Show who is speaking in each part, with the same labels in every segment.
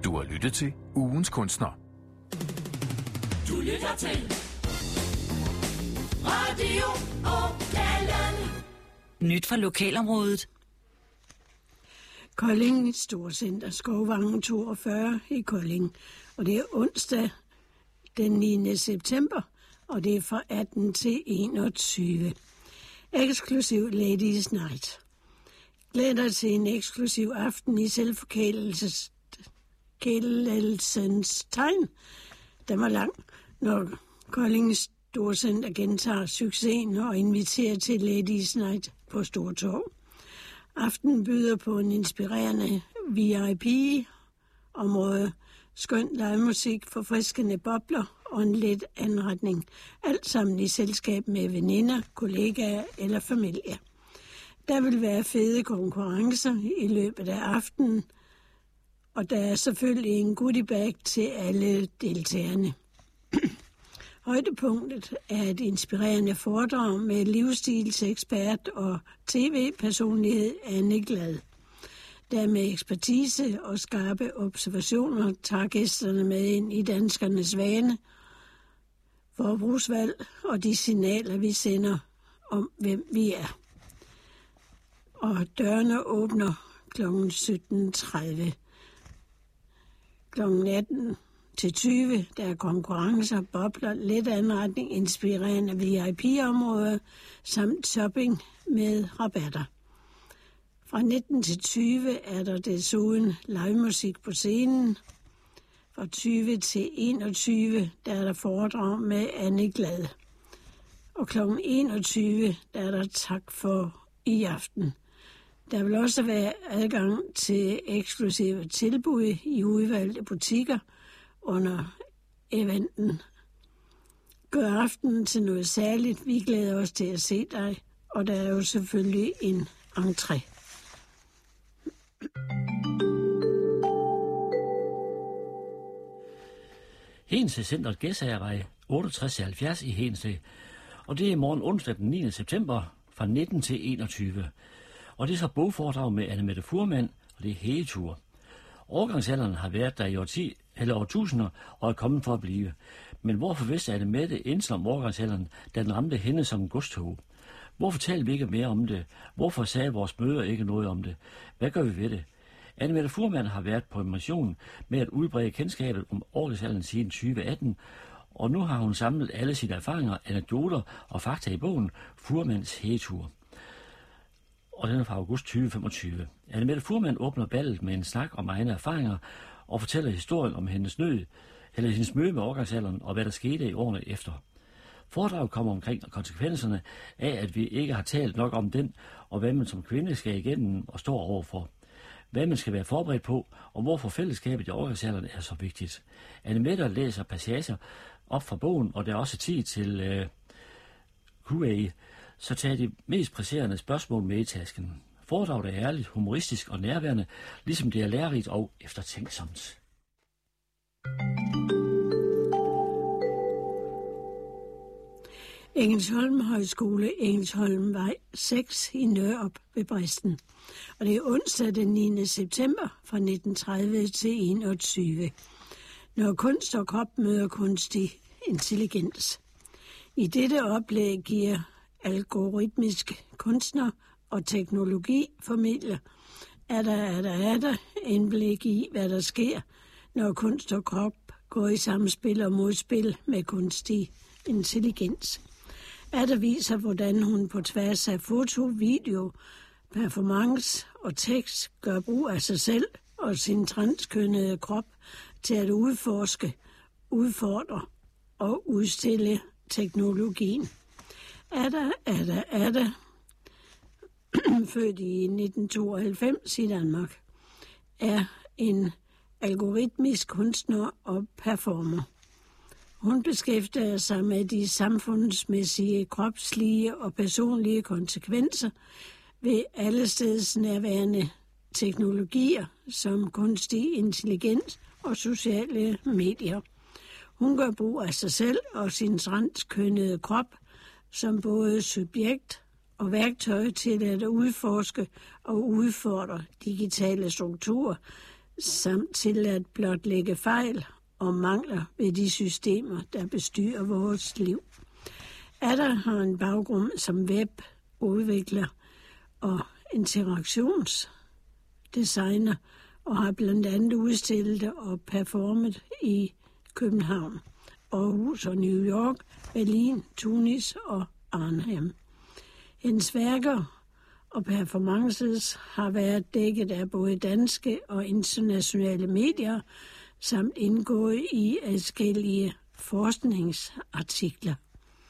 Speaker 1: Du har lyttet til Ugens Kunstner.
Speaker 2: Du lytter til Radio Ådalen.
Speaker 3: Nyt fra lokalområdet.
Speaker 4: Kolding Storcenter, Skovvangen 42 i Kolding. Og det er onsdag den 9. september, og det er fra 18 til 21. Eksklusiv Ladies Night. Glæd dig til en eksklusiv aften i selvforkælelsens tegn. Den var lang, når Kolding Storcenter gentager succesen og inviterer til Ladies Night på Stortorv. Aftenen byder på en inspirerende VIP-område, skøn livemusik, forfriskende bobler og en let anretning. Alt sammen i selskab med veninder, kollegaer eller familie. Der vil være fede konkurrencer i løbet af aftenen, og der er selvfølgelig en goodiebag til alle deltagerne. Højdepunktet er et inspirerende foredrag med livsstilsekspert og tv-personlighed Anne Glad. Der med ekspertise og skarpe observationer tager gæsterne med ind i danskernes vane, forbrugsvalg og de signaler, vi sender om, hvem vi er. Og dørene åbner kl. 17.30. Kl. 18 til 20, der er konkurrencer, bobler, let anretning, inspirerende VIP-områder samt shopping med rabatter. Fra 19 til 20 er der desuden livemusik på scenen. Fra 20 til 21, der er der foredrag med Anne Glad. Og kl. 21, der er der tak for i aften. Der vil også være adgang til eksklusive tilbud i udvalgte butikker under eventen. Gør aftenen til noget særligt. Vi glæder os til at se dig, og der er jo selvfølgelig en entré.
Speaker 5: Hense Centret Gæsagevej 6870 i Hense, og det er i morgen onsdag den 9. september fra 19 til 21. Og det er så bogforedrag med Annemette Fuhrmann, og det er hegetur. Årgangsalderen har været der i årtusinder og er kommet for at blive. Men hvorfor vidste Annemette intet om årgangsalderen, da den ramte hende som en godstog? Hvorfor talte vi ikke mere om det? Hvorfor sagde vores møder ikke noget om det? Hvad gør vi ved det? Annemette Fuhrmann har været på en mission med at udbrede kendskabet om årgangsalderen siden 2018, og nu har hun samlet alle sine erfaringer, anekdoter og fakta i bogen Fuhrmanns hegetur. Og den er fra august 2025. Annemette Fuhrmann åbner ballet med en snak om egne erfaringer og fortæller historien om hendes møde med årgangsalderen og hvad der skete i årene efter. Foredraget kommer omkring konsekvenserne af, at vi ikke har talt nok om den, og hvad man som kvinde skal igennem og står overfor. Hvad man skal være forberedt på, og hvorfor fællesskabet i årgangsalderen er så vigtigt. Annemette læser passager op fra bogen, og der er også tid til Q&A, så tag de mest presserende spørgsmål med i tasken. Foredraget er ærligt, humoristisk og nærværende, ligesom det er lærerigt og eftertænksomt.
Speaker 4: Engelsholm Højskole, Engelsholmvej 6 i Nørup ved Bristen. Og det er onsdag den 9. september fra 1930 til 21. Når kunst og krop møder kunstig intelligens. I dette oplæg giver algoritmisk kunstner og teknologi formidler, er der indblik i, hvad der sker, når kunst og krop går i samspil og modspil med kunstig intelligens. Der viser, hvordan hun på tværs af foto, video, performance og tekst gør brug af sig selv og sin transkønnede krop til at udforske, udfordre og udstille teknologien. Ada, født i 1992 i Danmark, er en algoritmisk kunstner og performer. Hun beskæftiger sig med de samfundsmæssige, kropslige og personlige konsekvenser ved allesteds nærværende teknologier som kunstig intelligens og sociale medier. Hun gør brug af sig selv og sin transkønnede krop som både subjekt og værktøj til at udforske og udfordre digitale strukturer samt til at blotlægge fejl og mangler ved de systemer, der bestyrer vores liv. Adder har en baggrund som webudvikler og interaktionsdesigner og har blandt andet udstillet og performet i København, Aarhus og New York, Berlin, Tunis og Arnhem. Hendes værker og performances har været dækket af både danske og internationale medier, samt indgået i adskillige forskningsartikler.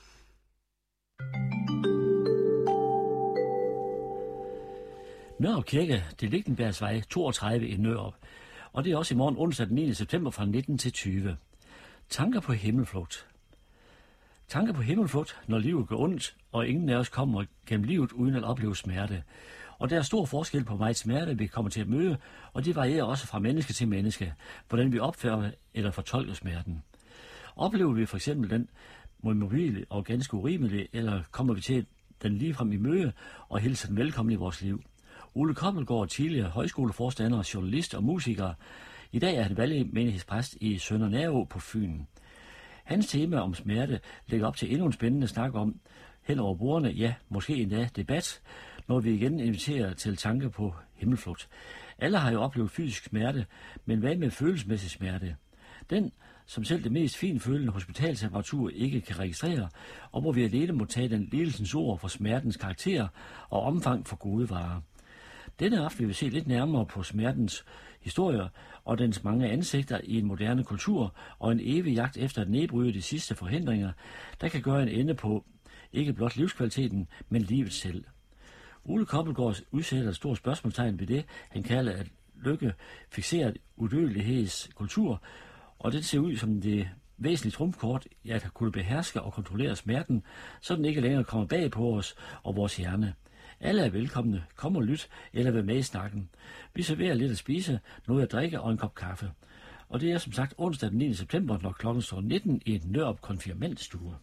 Speaker 5: Nørup Kirke, det er Lichtenbergsvej 32 i Nørup, og det er også i morgen onsdag den 9. september fra 19 til 20. Tanker på himmelflugt. Tanker på himmelflugt, når livet går ondt, og ingen af os kommer gennem livet uden at opleve smerte. Og der er stor forskel på meget smerte, vi kommer til at møde, og det varierer også fra menneske til menneske, hvordan vi opfører eller fortolker smerten. Oplever vi for eksempel den mobile og ganske urimelige, eller kommer vi til den ligefrem i møde og hilser den velkommen i vores liv? Ole Koppelgaard, tidligere højskoleforstander, journalist og musiker. I dag er han valgmenighedspræst i Sønder Nærå på Fyn. Hans tema om smerte lægger op til endnu en spændende snak om hen over bordene, ja, måske endda debat, når vi igen inviterer til tanke på himmelflugt. Alle har jo oplevet fysisk smerte, men hvad med følelsesmæssig smerte? Den, som selv det mest finfølende hospitalsapparatur ikke kan registrere, og hvor vi alene må tage den lidelsens ord for smertens karakter og omfang for gode varer. Denne aften vil vi se lidt nærmere på smertens historier og dens mange ansigter i en moderne kultur og en evig jagt efter at nedbryde de sidste forhindringer, der kan gøre en ende på ikke blot livskvaliteten, men livet selv. Ole Koppelgaard udsætter et stort spørgsmålstegn ved det, han kalder at lykke fikseret udødelighedskultur, og det ser ud som det væsentlige trumfkort at kunne beherske og kontrollere smerten, så den ikke længere kommer bag på os og vores hjerne. Alle er velkomne. Kom og lyt, eller vær med i snakken. Vi serverer lidt at spise, noget at drikke og en kop kaffe. Og det er som sagt onsdag den 9. september, når klokken står 19 i et Nørup konfirmandstue.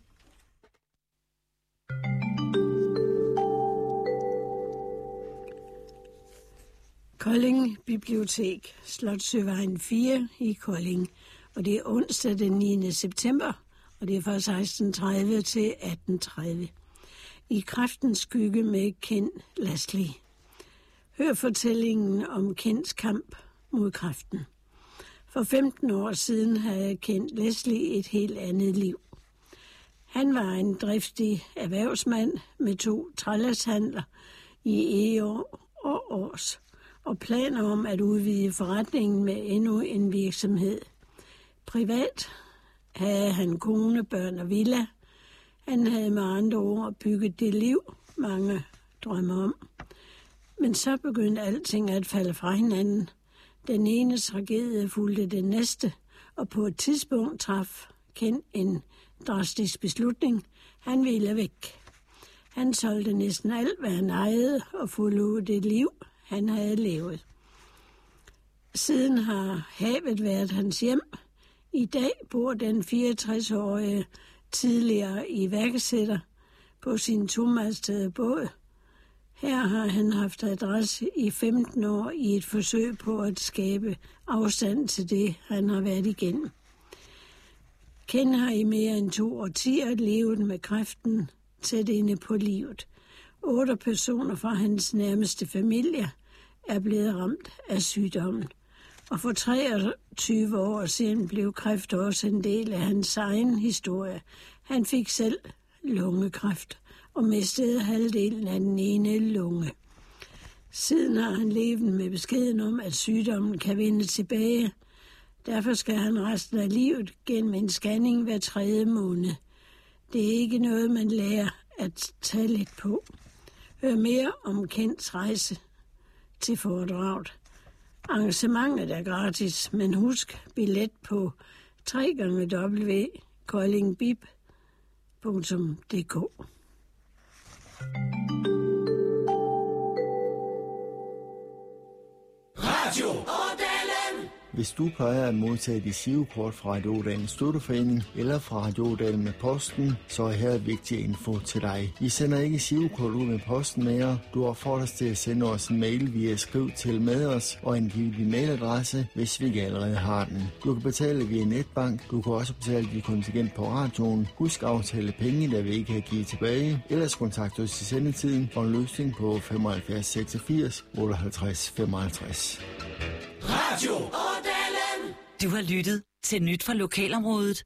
Speaker 4: Kolding Bibliotek, Slotssøvejen 4 i Kolding. Og det er onsdag den 9. september, og det er fra 16:30 til 18:30. I Kræftens skygge med Ken Lashley. Hør fortællingen om Kens kamp mod kræften. For 15 år siden havde Ken Lashley et helt andet liv. Han var en driftig erhvervsmand med 2 trællershandler i år og års, og planer om at udvide forretningen med endnu en virksomhed. Privat havde han kone, børn og villa. Han havde med andre ord bygget det liv, mange drømmer om. Men så begyndte alting at falde fra hinanden. Den ene tragedie fulgte den næste, og på et tidspunkt traf Ken en drastisk beslutning. Han ville væk. Han solgte næsten alt, hvad han ejede, og forlod det liv, han havde levet. Siden har havet været hans hjem. I dag bor den 64-årige tidligere iværksætter på sin tomastede båd. Her har han haft adresse i 15 år i et forsøg på at skabe afstand til det, han har været igennem. Ken har i mere end 2 årtier levet med kræften tæt inde på livet. 8 personer fra hans nærmeste familie er blevet ramt af sygdommen. Og for 23 år siden blev kræft også en del af hans egen historie. Han fik selv lungekræft og mistede halvdelen af den ene lunge. Siden har han levet med beskeden om, at sygdommen kan vende tilbage. Derfor skal han resten af livet gennem en scanning hver 3. måned. Det er ikke noget, man lærer at tage lidt på. Hør mere om Kens rejse til foredraget. Arrangementet er gratis, men husk billet på www.koldingbib.dk.
Speaker 2: Radio Årdalen.
Speaker 6: Hvis du plejer at modtage dit girokort fra Radio Ådalens Støtteforening eller fra Radio Ådalen med posten, så er her vigtig info til dig. Vi sender ikke girokort ud med posten mere. Du opfordres til at sende os en mail via skriv til med os og angive din mailadresse, hvis vi ikke allerede har den. Du kan betale via netbank. Du kan også betale dit kontingent på radioen. Husk at aftale penge, der vi ikke har givet tilbage. Ellers kontakt os i sendetiden for en løsning på 75 86 58 55.
Speaker 2: Radio Ådalen.
Speaker 3: Du har lyttet til Nyt fra Lokalområdet